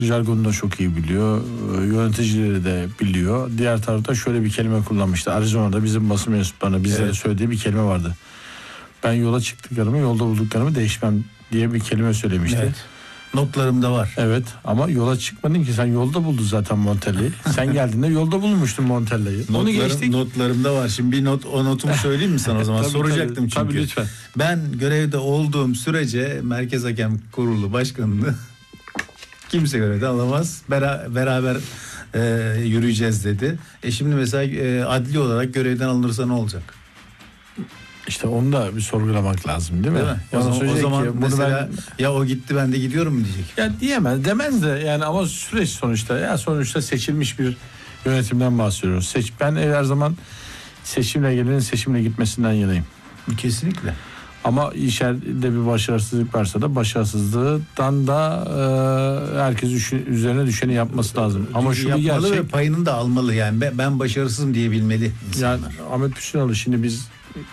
Jargonu da çok iyi biliyor. Yöneticileri de biliyor. Diğer tarafta şöyle bir kelime kullanmıştı. Arizona'da bizim basın mensuplarına bizlere söylediği bir kelime vardı. Ben yola çıktıklarımı, yolda bulduklarımı değişmem diye bir kelime söylemişti. Evet. Notlarımda var. Evet ama yola çıkmadın ki, sen yolda buldun zaten Montella'yı. Sen geldiğinde yolda bulmuştun Montella'yı. Onu geçtik. Notlarımda var. Şimdi o notumu söyleyeyim mi sana o zaman? Soracaktım çünkü. Tabii lütfen. Ben görevde olduğum sürece Merkez Hakem Kurulu Başkanı'nı kimse görevden alamaz. Beraber yürüyeceğiz dedi. Şimdi mesela adli olarak görevden alınırsa ne olacak? İşte onu da bir sorgulamak lazım değil mi? O zaman mesela ya o gitti ben de gidiyorum mu diyecek. Ya diyemez, demez de yani, ama süreç sonuçta seçilmiş bir yönetimden bahsediyoruz. Ben her zaman seçimle gelenin seçimle gitmesinden yanayım. Kesinlikle. Ama içeride bir başarısızlık varsa da başarısızlıktan da herkes üzerine düşeni yapması lazım. Ama şu bir gerçek. Ve payını da almalı yani. Ben başarısızım diyebilmeli insanlar. Yani Ahmet Püsünalı, şimdi biz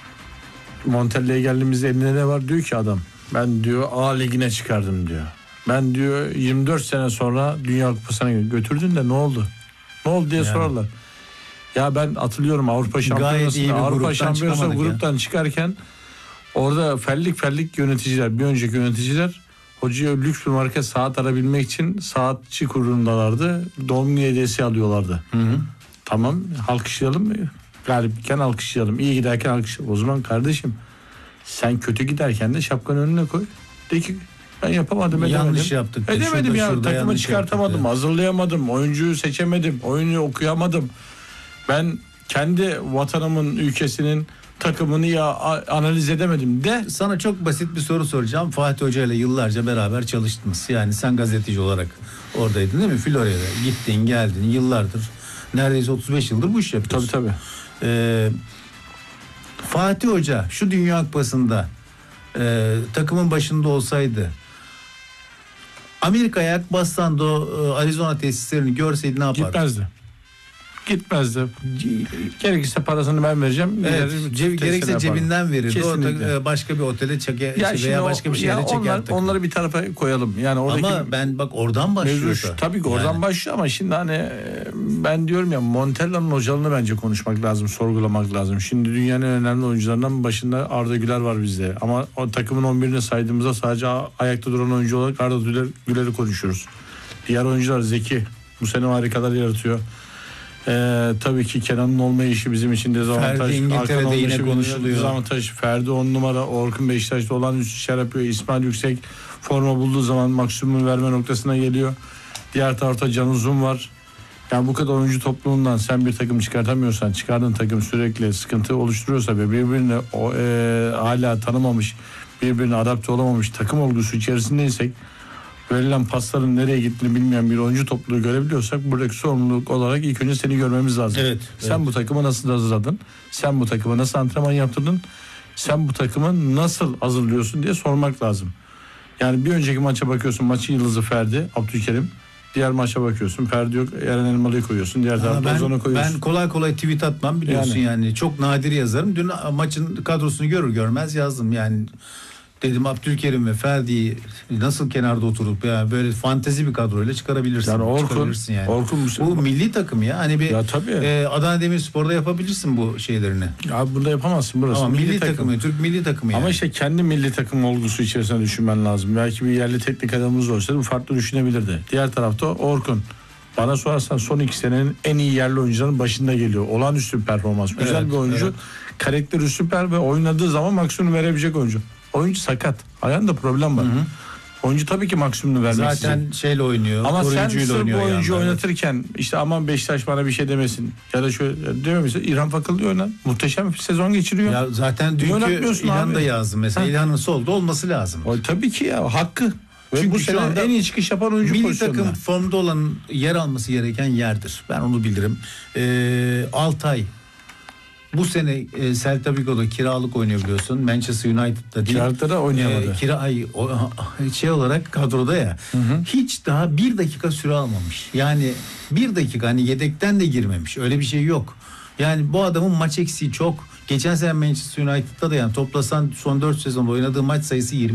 Montella'ya geldiğimizde elinde ne var diyor ki adam. Ben diyor A ligine çıkardım diyor. Ben diyor 24 sene sonra Dünya Kupası'na götürdün de ne oldu? Ne oldu diye sorarlar. Ya ben hatırlıyorum Avrupa Şampiyonası'nda gruptan çıkarken orada fellik yöneticiler, bir önceki yöneticiler hocaya lüks bir marka saat arabilmek için saatçi kurulundalardı. Doğum günü hediyesi alıyorlardı. Tamam, alkışlayalım mı? Galipken alkışlayalım, iyi giderken alkışlayalım. O zaman kardeşim, sen kötü giderken de şapkanı önüne koy. De ki ben yapamadım, edemedim. Yanlış yaptık. Edemedim ya, takımı çıkartamadım, hazırlayamadım, oyuncuyu seçemedim, oyunu okuyamadım. Ben kendi vatanımın, ülkesinin takımını ya analiz edemedim de. Sana çok basit bir soru soracağım. Fatih Hoca ile yıllarca beraber çalıştınız. Yani sen gazeteci olarak oradaydın değil mi? Florya'da gittin geldin yıllardır. Neredeyse 35 yıldır bu iş yapıyorsun. Tabii. Fatih Hoca şu Dünya Kupası'nda takımın başında olsaydı, Amerika'ya ayak bassan da Arizona tesislerini görseydi ne yapardı? Gitmezdi. Gerekirse parasını ben vereceğim. Evet, gerekirse cebinden verirdi. Orada başka bir otele veya başka bir şehre çeker. Onları bir tarafa koyalım. Yani ama ben bak oradan başlıyorsa. Tabii ki oradan başlıyor ama şimdi hani ben diyorum ya, Montella'nın hocalığını bence konuşmak lazım, sorgulamak lazım. Şimdi dünyanın en önemli oyuncularından başında Arda Güler var bizde. Ama o takımın 11'ini saydığımızda sadece ayakta duran oyuncu olarak Arda Güler'i konuşuyoruz. Diğer oyuncular zeki. Bu sene harikalar yaratıyor. Tabii ki Kenan'ın olmayışı bizim için dezavantaj. Ferdi İngiltere'de yine konuşuluyor. Dezavantaj. Ferdi 10 numara, Orkun Beşiktaş'ta olan üst işler yapıyor. İsmail Yüksek forma bulduğu zaman maksimum verme noktasına geliyor. Diğer tarafta Can Uzun var. Yani bu kadar oyuncu topluluğundan sen bir takım çıkartamıyorsan, çıkardığın takım sürekli sıkıntı oluşturuyorsa ve birbirini hala tanımamış, birbirine adapte olamamış takım olgusu içerisindeysek, verilen pasların nereye gittiğini bilmeyen bir oyuncu topluluğu görebiliyorsak, buradaki sorumluluk olarak ilk önce seni görmemiz lazım. Sen bu takımı nasıl hazırladın? Sen bu takımı nasıl antrenman yaptırdın? Sen bu takımı nasıl hazırlıyorsun diye sormak lazım. Yani bir önceki maça bakıyorsun, maçın yıldızı Ferdi, Abdülkerim. Diğer maça bakıyorsun, Ferdi yok, Eren Elmalı'yı koyuyorsun. Diğer tarafta Ozan'ı koyuyorsun. Ben kolay kolay tweet atmam biliyorsun yani. Çok nadir yazarım. Dün maçın kadrosunu görür görmez yazdım yani. Dedim Abdülkerim ve Ferdi'yi nasıl kenarda oturup ya böyle fantezi bir kadroyla çıkarabilirsin. Yani Orkun bu milli takım ya. Hani bir Adana Demirspor'da yapabilirsin bu şeylerini. Ya burada yapamazsın burası. Ama milli takımı, Türk milli takımı yani. Ama işte kendi milli takım olgusu içerisinde düşünmen lazım. Belki bir yerli teknik adamımız olsaydı bu farklı düşünebilirdi. Diğer tarafta Orkun. Bana sorarsan son 2 senenin en iyi yerli oyuncuların başında geliyor. Olağanüstü performans. Güzel bir oyuncu. Karakteri süper ve oynadığı zaman maksimum verebilecek oyuncu. Oyuncu sakat. Ayağında problem var. Oyuncu tabii ki maksimumunu vermek istiyor. Zaten şeyle oynuyor. Ama sen sırf bu oyuncu oynatırken işte aman Beşiktaş bana bir şey demesin. Ya da şöyle dememişsin. İlhan Fakıllı oynar. Muhteşem bir sezon geçiriyor. Ya zaten dünkü İlhan da yazdı. Mesela İlhan'ın solda olması lazım. Tabii ki ya, hakkı. Çünkü bu sene en iyi çıkış yapan oyuncu milli takım formda olan, yer alması gereken yerdir. Ben onu bilirim. Altay bu sene Celta Vigo'da kiralık oynuyor biliyorsun. Manchester United'da değil. Kiralıkta da oynayamadı. Şey olarak kadroda ya. Hiç daha 1 dakika süre almamış. Yani 1 dakika hani yedekten de girmemiş. Öyle bir şey yok. Yani bu adamın maç eksiği çok. Geçen sene Manchester United'da da yani toplasan son 4 sezonda oynadığı maç sayısı 20.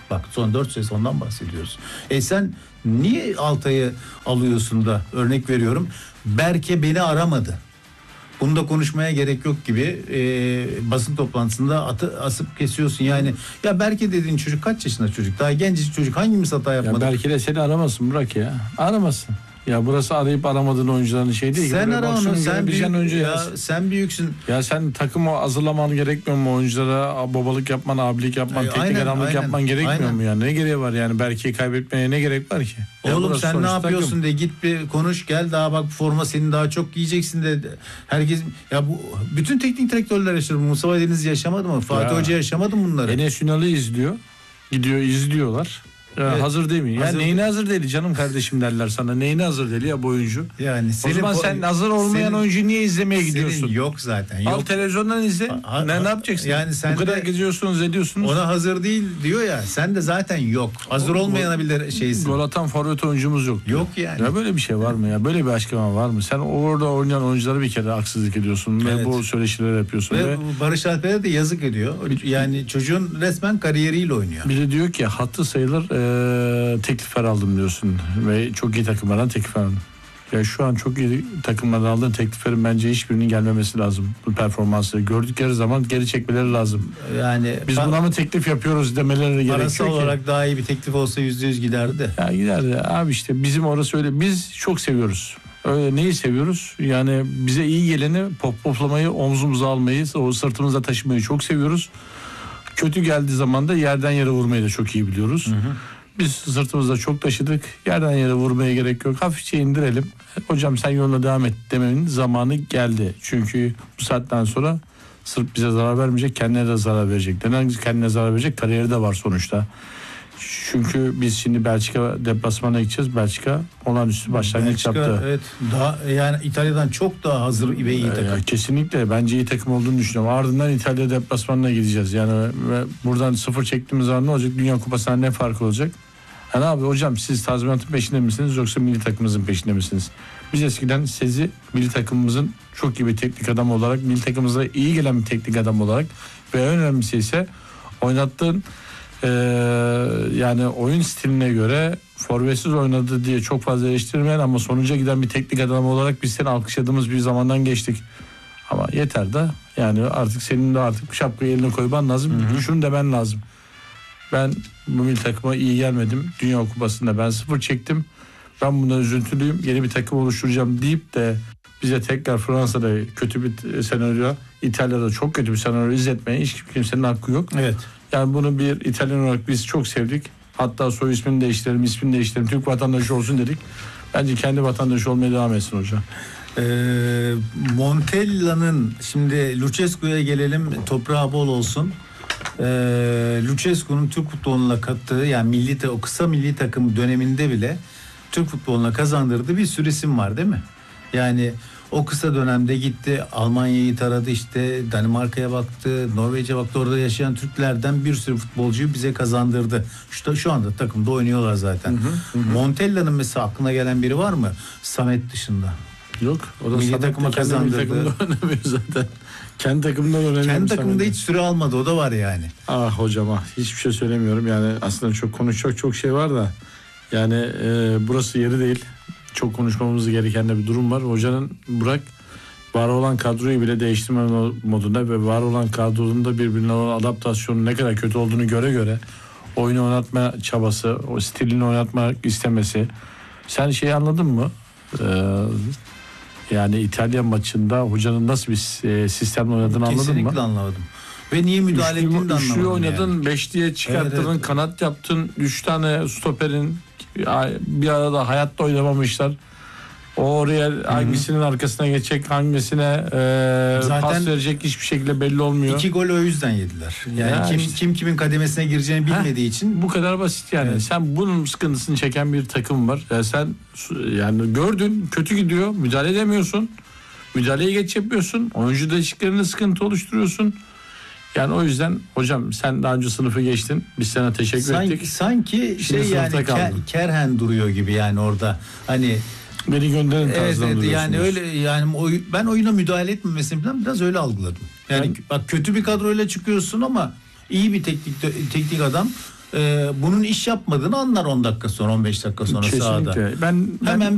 Bak son 4 sezondan bahsediyoruz. Sen niye Altay'ı alıyorsun da, örnek veriyorum, Berke beni aramadı. Bunu da konuşmaya gerek yok gibi basın toplantısında asıp kesiyorsun. Yani ya Berke dediğin çocuk kaç yaşında çocuk? Daha gencecik çocuk, hangimiz hata yapmadı? Ya belki de seni aramasın, bırak ya. Aramasın. Ya burası arayıp aramadığın oyuncuların şey değil. Sen ara onu, sen büyük, ya sen büyüksün. Ya sen takımı hazırlaman gerekmiyor mu, oyunculara babalık yapman, abilik yapman, teknik adamlık yapman gerekmiyor mu yani? Ne gereği var yani, Berke'yi kaybetmeye ne gerek var ki? Oğlum sen ne yapıyorsun takım de git bir konuş gel, daha bak forma senin daha çok giyeceksin de herkes, ya bu bütün teknik direktörler yaşadı. Mustafa Deniz yaşamadı mı? Fatih Hoca yaşamadı mı bunları? Enes Ünal'ı izliyor. Gidiyor izliyorlar. Evet. Hazır değil mi? Ya neyine hazır değil canım kardeşim derler sana. Neyine hazır değil ya bu oyuncu? Yani o zaman sen hazır olmayan oyuncuyu niye izlemeye gidiyorsun? Yok zaten. Yok. Al televizyondan izle. Ne yapacaksın? Yani sen bu kadar geziyorsunuz, ediyorsunuz. Ona hazır değil diyor ya. Sen de zaten yok. Hazır olmayana bile şeysin. Gol atan forvet oyuncumuz yok. Yok yani. Ya böyle bir şey var mı ya? Böyle bir açıklama var mı? Sen orada oynayan oyunculara bir kere haksızlık ediyorsun. Evet. Ve bu söyleşiler yapıyorsun. Ve Barış Alper'e de yazık ediyor. Yani çocuğun resmen kariyeriyle oynuyor. Bir de diyor ki hattı sayılır teklifler aldım diyorsun ve çok iyi takımlardan teklif aldım. Ya şu an çok iyi takımlardan aldığın tekliflerin bence hiçbirinin gelmemesi lazım. Bu performansı gördükleri zaman geri çekmeleri lazım. Yani biz buna mı teklif yapıyoruz demeleri gerekiyor ki. Parasal olarak daha iyi bir teklif olsa %100 giderdi. Ya giderdi abi, işte bizim orası öyle. Biz çok seviyoruz. Öyle neyi seviyoruz? Yani bize iyi geleni poplamayı, omzumuza almayı, o sırtımıza taşımayı çok seviyoruz. Kötü geldiği zaman da yerden yere vurmayı da çok iyi biliyoruz. Hı hı. Biz sırtımızda çok taşıdık. Yerden yere vurmaya gerek yok. Hafifçe indirelim. Hocam sen yoluna devam et demenin zamanı geldi. Çünkü bu saatten sonra sırf bize zarar vermeyecek, kendine de zarar verecek. Neden kendine zarar verecek? Kariyeri de var sonuçta. Çünkü biz şimdi Belçika deplasmana gideceğiz. Belçika olağanüstü başlangıç yaptı. Evet. Daha yani İtalya'dan çok daha hazır ve iyi takım. Kesinlikle bence iyi takım olduğunu düşünüyorum. Ardından İtalya deplasmanına gideceğiz. Yani buradan 0 çektiğimiz zaman ne olacak? Dünya Kupası'ndan ne farkı olacak? Yani abi hocam siz tazminatın peşinde misiniz yoksa milli takımımızın peşinde misiniz? Biz eskiden sizi milli takımımızın çok iyi bir teknik adam olarak, milli takımımıza iyi gelen bir teknik adam olarak ve en önemlisi ise oynattığın yani oyun stiline göre forvetsiz oynadı diye çok fazla eleştirmeyen ama sonuca giden bir teknik adam olarak biz seni alkışladığımız bir zamandan geçtik. Ama yeter de yani artık senin de artık şapkayı eline koyman lazım. Şunu demen lazım. Ben bu milli takıma iyi gelmedim. Dünya Kupası'nda ben 0 çektim. Ben bundan üzüntülüyüm. Yeni bir takım oluşturacağım deyip de bize tekrar Fransa'da kötü bir senaryo, İtalya'da çok kötü bir senaryo izletmeye hiç kimsenin hakkı yok. Evet. Yani bunu bir İtalyan olarak biz çok sevdik. Hatta soy ismini değiştirelim, ismini değiştirelim. Türk vatandaşı olsun dedik. Bence kendi vatandaşı olmaya devam etsin hocam. Montella'nın, şimdi Lucescu'ya gelelim, toprağı bol olsun. Lucescu'nun Türk futboluna kattığı, yani o kısa milli takım döneminde bile Türk futboluna kazandırdığı bir sürü isim var değil mi? Yani o kısa dönemde gitti Almanya'yı taradı, işte Danimarka'ya baktı, Norveç'e baktı, orada yaşayan Türklerden bir sürü futbolcuyu bize kazandırdı. Şu anda takımda oynuyorlar zaten. Montella'nın mesela aklına gelen biri var mı? Samet dışında. Yok. O da milli takıma kazandırdı. Milli takımda oynamıyor zaten. Kendi takımından oynamıyor. Kendi takımda hiç süre almadı, o da var yani. Ah hocam hiçbir şey söylemiyorum. Yani aslında çok konuşacak çok şey var da yani burası yeri değil. Çok konuşmamız gereken de bir durum var. Hocanın Burak var olan kadroyu bile değiştirme modunda ve var olan kadronun da birbirine olan adaptasyonun ne kadar kötü olduğunu göre oyunu oynatma çabası, o stilini oynatmak istemesi. Sen şeyi anladın mı? Yani İtalya maçında hocanın nasıl bir sistemle oynadığını anladın mı? Kesinlikle anlamadım. Ve niye müdahale ettiğini de anlamadım. Üçlü oynadın, yani. Beşliye çıkarttın, evet. Kanat yaptın, 3 tane stoperin bir arada hayatta oynamamışlar. O oraya hangisinin arkasına geçecek, hangisine pas verecek hiçbir şekilde belli olmuyor. 2 gol o yüzden yediler. Yani kim kimin kademesine gireceğini bilmediği için. Bu kadar basit yani. Evet. Sen bunun sıkıntısını çeken bir takım var. Sen yani gördün, kötü gidiyor, müdahale edemiyorsun. Müdahaleyi geç yapıyorsun. Oyuncu değişikliklerinde sıkıntı oluşturuyorsun. Yani o yüzden hocam sen daha önce sınıfı geçtin. Biz sana teşekkür ettik. Sanki yani Kerhen duruyor gibi yani orada. Hani beni gönderin tarzdan duruyorsunuz. Yani öyle yani ben oyuna müdahale etmemesini falan biraz öyle algıladım. Yani bak kötü bir kadroyla çıkıyorsun ama iyi bir teknik adam bunun iş yapmadığını anlar 10 dakika sonra, 15 dakika sonra sahada. Kesinlikle. Ben Hemen